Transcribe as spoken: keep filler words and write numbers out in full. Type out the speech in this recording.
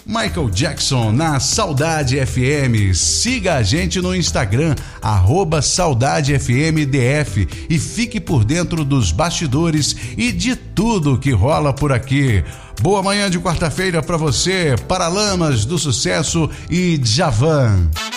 Michael Jackson na Saudade F M. Siga a gente no Instagram, arroba Saudade F M D F, e fique por dentro dos bastidores e de tudo que rola por aqui. Boa manhã de quarta-feira para você, Paralamas do Sucesso e Djavan.